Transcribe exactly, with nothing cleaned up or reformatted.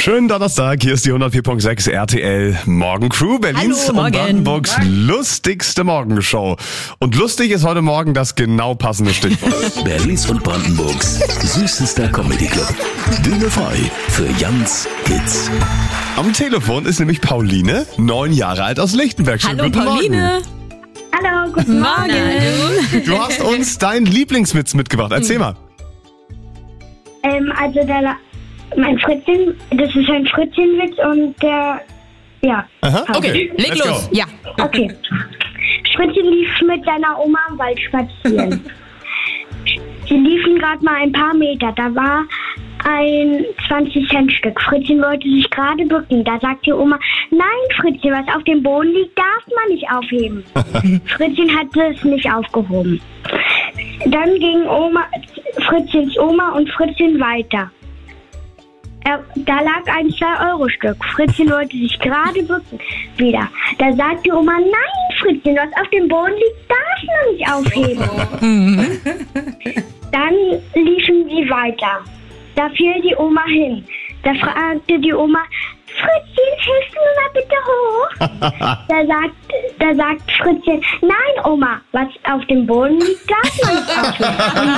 Schönen Donnerstag, hier ist die hundertvier Komma sechs R T L Morgencrew, Berlins Hallo, und Brandenburgs lustigste Morgenshow. Und lustig ist heute Morgen das genau passende Stichwort. Berlins und Brandenburgs süßester Comedy Club. Bühne frei für Jans Kids. Am Telefon ist nämlich Pauline, neun Jahre alt aus Lichtenberg. Schönen Hallo guten Pauline. Hallo, guten Morgen. Morgen. Du hast uns deinen Lieblingswitz mitgebracht. Erzähl mal. Ähm, also der, mein Fritzchen, das ist ein Fritzchenwitz und der, ja. Aha, Okay, leg let's los. go. Ja. Okay. Fritzchen lief mit seiner Oma im Wald spazieren. Sie liefen gerade mal ein paar Meter, da war ein zwanzig Cent Stück. Fritzchen wollte sich gerade bücken. Da sagt die Oma, nein Fritzchen, was auf dem Boden liegt, darf man nicht aufheben. Fritzchen hatte es nicht aufgehoben. Dann ging Oma, Fritzchens Oma und Fritzchen weiter. Er, da lag ein zwei Euro Stück. Fritzchen wollte sich gerade bücken. Wieder. Da sagt die Oma, nein Fritzchen, was auf dem Boden liegt, darf man nicht aufheben. Dann liefen sie weiter. Da fiel die Oma hin. Da fragte die Oma, Fritzchen, hilfst du mir mal bitte hoch? da, sagt, da sagt Fritzchen, nein Oma, was auf dem Boden liegt, darf man nicht aufheben.